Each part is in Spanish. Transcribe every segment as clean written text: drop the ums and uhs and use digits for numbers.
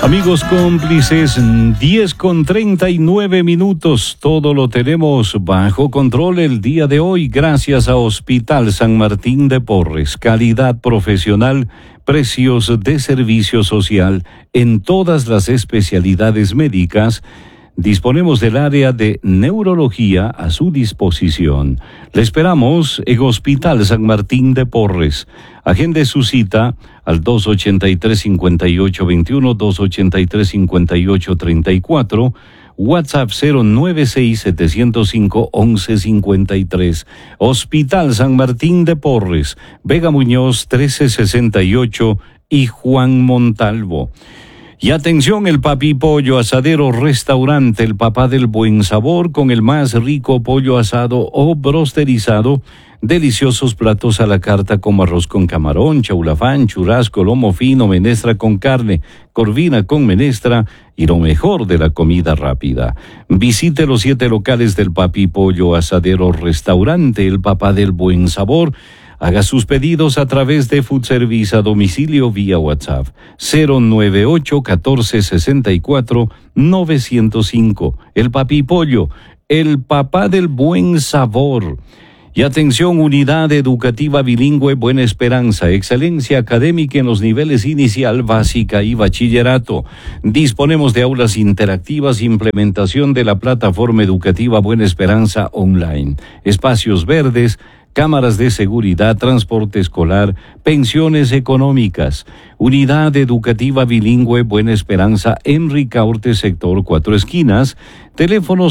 Amigos cómplices, 10:39. Todo lo tenemos bajo control el día de hoy gracias a Hospital San Martín de Porres. Calidad profesional, precios de servicio social en todas las especialidades médicas. Disponemos del área de neurología a su disposición. Le esperamos en Hospital San Martín de Porres. Agende su cita al 283-5821, 283-5834, WhatsApp 096-705-1153. Hospital San Martín de Porres, Vega Muñoz 1368 y Juan Montalvo. Y atención, el Papi Pollo Asadero Restaurante, el papá del buen sabor, con el más rico pollo asado o brosterizado, deliciosos platos a la carta como arroz con camarón, chaulafán, churrasco, lomo fino, menestra con carne, corvina con menestra y lo mejor de la comida rápida. Visite los 7 locales del Papi Pollo Asadero Restaurante, el papá del buen sabor. Haga sus pedidos a través de Food Service a domicilio vía WhatsApp 098-1464-905. El Papi Pollo, el papá del buen sabor. Y atención, unidad educativa bilingüe Buena Esperanza, excelencia académica en los niveles inicial, básica y bachillerato. Disponemos de aulas interactivas, implementación de la plataforma educativa Buena Esperanza online, espacios verdes, cámaras de seguridad, transporte escolar, pensiones económicas. Unidad educativa bilingüe Buena Esperanza en Ricaurte, sector 4 Esquinas, teléfono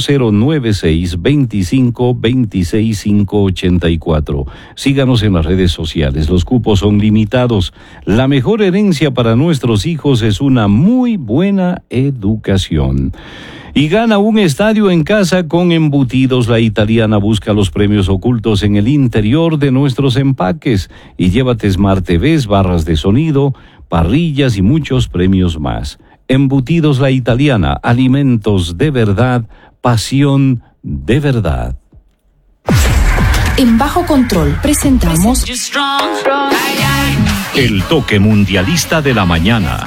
096-25-26584. Síganos en las redes sociales, los cupos son limitados. La mejor herencia para nuestros hijos es una muy buena educación. Y gana un estadio en casa con Embutidos La Italiana. Busca los premios ocultos en el interior de nuestros empaques y llévate Smart TVs, barras de sonido, parrillas y muchos premios más. Embutidos La Italiana, alimentos de verdad, pasión de verdad. En Bajo Control presentamos El toque mundialista de la mañana.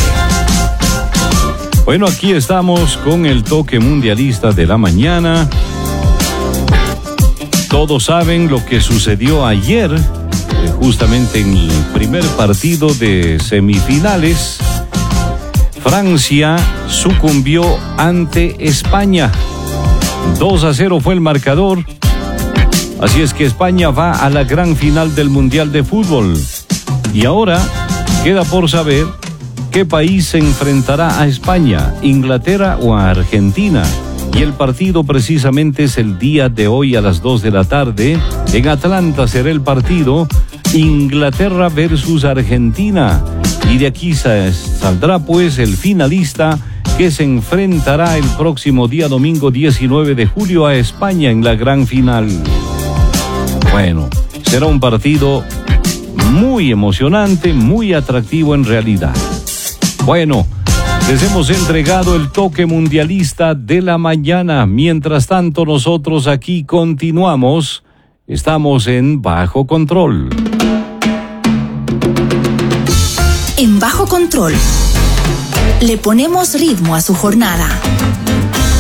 Bueno, aquí estamos con el toque mundialista de la mañana. Todos saben lo que sucedió ayer, justamente en el primer partido de semifinales. Francia sucumbió ante España. 2-0 fue el marcador. Así es que España va a la gran final del Mundial de Fútbol. Y ahora queda por saber ¿qué país se enfrentará a España, Inglaterra o a Argentina? Y el partido precisamente es el día de hoy a las 2 de la tarde. En Atlanta será el partido Inglaterra versus Argentina. Y de aquí saldrá pues el finalista que se enfrentará el próximo día domingo 19 de julio a España en la gran final. Bueno, será un partido muy emocionante, muy atractivo en realidad. Bueno, les hemos entregado el toque mundialista de la mañana. Mientras tanto, nosotros aquí continuamos. Estamos en Bajo Control. En Bajo Control le ponemos ritmo a su jornada.